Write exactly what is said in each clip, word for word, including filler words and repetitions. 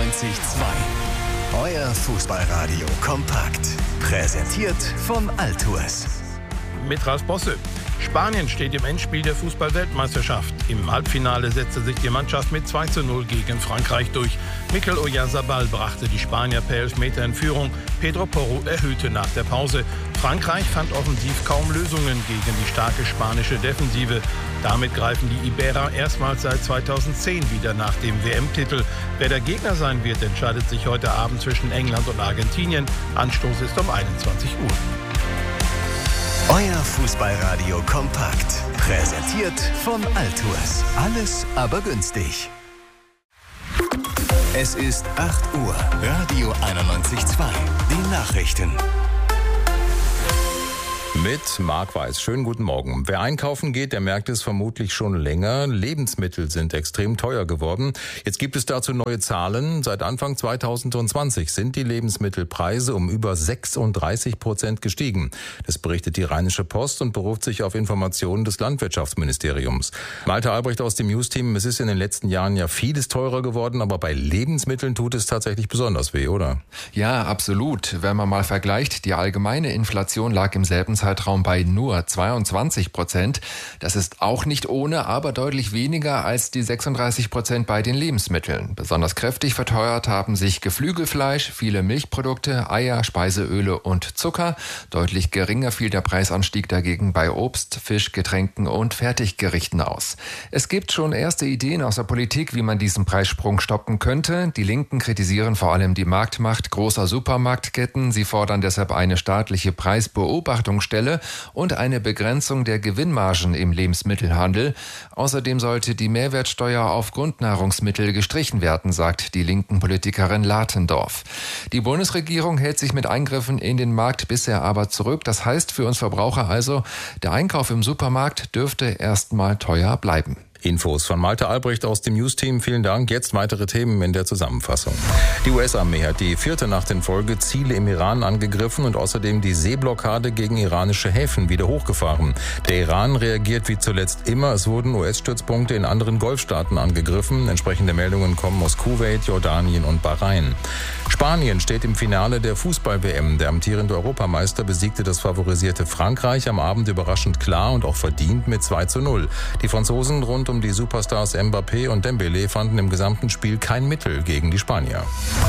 einundneunzig Komma zwei. Euer Fußballradio kompakt. Präsentiert von Altours. Mit Ras Bosse. Spanien steht im Endspiel der Fußball-Weltmeisterschaft. Im Halbfinale setzte sich die Mannschaft mit zwei zu null gegen Frankreich durch. Mikel Oyarzabal brachte die Spanier per Elfmeter in Führung. Pedro Porro erhöhte nach der Pause. Frankreich fand offensiv kaum Lösungen gegen die starke spanische Defensive. Damit greifen die Iberer erstmals seit zweitausendzehn wieder nach dem W M-Titel. Wer der Gegner sein wird, entscheidet sich heute Abend zwischen England und Argentinien. Anstoß ist um einundzwanzig Uhr. Euer Fußballradio kompakt. Präsentiert von Altours. Alles aber günstig. Es ist acht Uhr. Radio einundneunzig Komma zwei. Die Nachrichten. Mit Marc Weiß. Schönen guten Morgen. Wer einkaufen geht, der merkt es vermutlich schon länger. Lebensmittel sind extrem teuer geworden. Jetzt gibt es dazu neue Zahlen. Seit Anfang zweitausendzwanzig sind die Lebensmittelpreise um über sechsunddreißig Prozent gestiegen. Das berichtet die Rheinische Post und beruft sich auf Informationen des Landwirtschaftsministeriums. Malte Albrecht aus dem News-Team. Es ist in den letzten Jahren ja vieles teurer geworden, aber bei Lebensmitteln tut es tatsächlich besonders weh, oder? Ja, absolut. Wenn man mal vergleicht, die allgemeine Inflation lag im selben Zeitraum Zeitraum bei nur zweiundzwanzig Prozent. Das ist auch nicht ohne, aber deutlich weniger als die sechsunddreißig Prozent bei den Lebensmitteln. Besonders kräftig verteuert haben sich Geflügelfleisch, viele Milchprodukte, Eier, Speiseöle und Zucker. Deutlich geringer fiel der Preisanstieg dagegen bei Obst, Fisch, Getränken und Fertiggerichten aus. Es gibt schon erste Ideen aus der Politik, wie man diesen Preissprung stoppen könnte. Die Linken kritisieren vor allem die Marktmacht großer Supermarktketten. Sie fordern deshalb eine staatliche Preisbeobachtungsstelle und eine Begrenzung der Gewinnmargen im Lebensmittelhandel. Außerdem sollte die Mehrwertsteuer auf Grundnahrungsmittel gestrichen werden, sagt die linken Politikerin Latendorf. Die Bundesregierung hält sich mit Eingriffen in den Markt bisher aber zurück. Das heißt für uns Verbraucher also, der Einkauf im Supermarkt dürfte erstmal teuer bleiben. Infos von Malte Albrecht aus dem News-Team. Vielen Dank. Jetzt weitere Themen in der Zusammenfassung. Die U S-Armee hat die vierte Nacht in Folge Ziele im Iran angegriffen und außerdem die Seeblockade gegen iranische Häfen wieder hochgefahren. Der Iran reagiert wie zuletzt immer. Es wurden U S-Stützpunkte in anderen Golfstaaten angegriffen. Entsprechende Meldungen kommen aus Kuwait, Jordanien und Bahrain. Spanien steht im Finale der Fußball-W M. Der amtierende Europameister besiegte das favorisierte Frankreich am Abend überraschend klar und auch verdient mit zwei zu null. Die Franzosen rund um die Superstars Mbappé und Dembélé fanden im gesamten Spiel kein Mittel gegen die Spanier.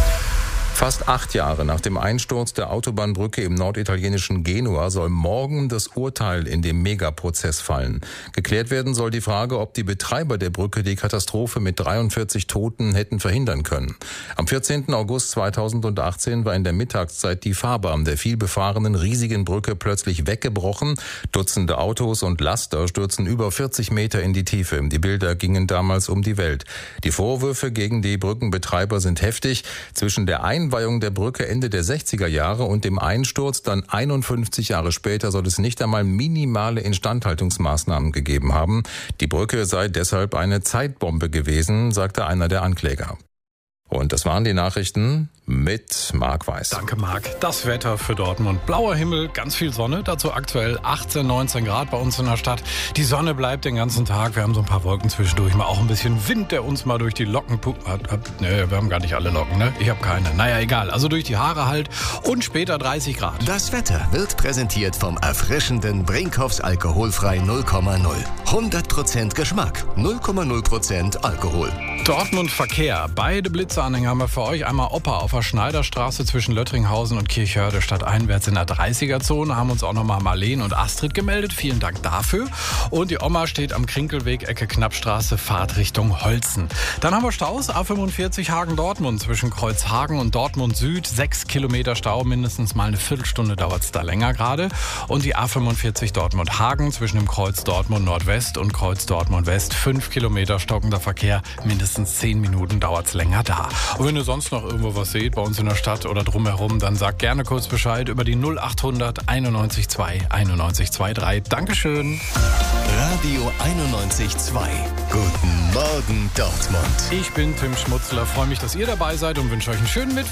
Fast acht Jahre nach dem Einsturz der Autobahnbrücke im norditalienischen Genua soll morgen das Urteil in dem Megaprozess fallen. Geklärt werden soll die Frage, ob die Betreiber der Brücke die Katastrophe mit dreiundvierzig Toten hätten verhindern können. Am vierzehnten August zweitausendachtzehn war in der Mittagszeit die Fahrbahn der vielbefahrenen riesigen Brücke plötzlich weggebrochen. Dutzende Autos und Laster stürzen über vierzig Meter in die Tiefe. Die Bilder gingen damals um die Welt. Die Vorwürfe gegen die Brückenbetreiber sind heftig. Zwischen der Ein Einweihung der Brücke Ende der sechziger Jahre und dem Einsturz dann einundfünfzig Jahre später soll es nicht einmal minimale Instandhaltungsmaßnahmen gegeben haben. Die Brücke sei deshalb eine Zeitbombe gewesen, sagte einer der Ankläger. Und das waren die Nachrichten mit Marc Weiß. Danke, Marc. Das Wetter für Dortmund. Blauer Himmel, ganz viel Sonne. Dazu aktuell achtzehn, neunzehn Grad bei uns in der Stadt. Die Sonne bleibt den ganzen Tag. Wir haben so ein paar Wolken zwischendurch. Mal auch ein bisschen Wind, der uns mal durch die Locken pumpt. Ne, wir haben gar nicht alle Locken, ne? Ich habe keine. Naja, egal. Also durch die Haare halt. Und später dreißig Grad. Das Wetter wird präsentiert vom erfrischenden Brinkhoffs alkoholfrei null Komma null. hundert Prozent Geschmack, null Komma null Prozent Alkohol. Dortmund Verkehr. Beide Blitzanhänger haben wir für euch. Einmal Opa auf der Schneiderstraße zwischen Löttringhausen und Kirchhörde stadteinwärts in der dreißiger-Zone. Haben uns auch nochmal Marleen und Astrid gemeldet. Vielen Dank dafür. Und die Oma steht am Krinkelweg, Ecke Knappstraße, Fahrt Richtung Holzen. Dann haben wir Staus, A fünfundvierzig Hagen-Dortmund zwischen Kreuzhagen und Dortmund Süd. Sechs Kilometer Stau, mindestens mal eine Viertelstunde dauert es da länger gerade. Und die A fünfundvierzig Dortmund-Hagen zwischen dem Kreuz Dortmund Nordwest und Kreuz Dortmund West. Fünf Kilometer stockender Verkehr, mindestens zehn Minuten dauert es länger da. Und wenn ihr sonst noch irgendwo was seht bei uns in der Stadt oder drumherum, dann sagt gerne kurz Bescheid über die null achthundert einundneunzig zwei einundneunzig drei. Dankeschön. Radio einundneunzig Komma zwei. Guten Morgen Dortmund. Ich bin Tim Schmutzler, freue mich, dass ihr dabei seid und wünsche euch einen schönen Mittwoch.